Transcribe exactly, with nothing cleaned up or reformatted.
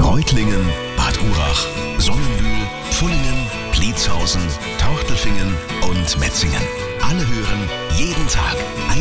Reutlingen, Bad Urach, Sonnenbühl, Pfullingen, Pliezhausen, Tortelfingen und Metzingen. Alle hören jeden Tag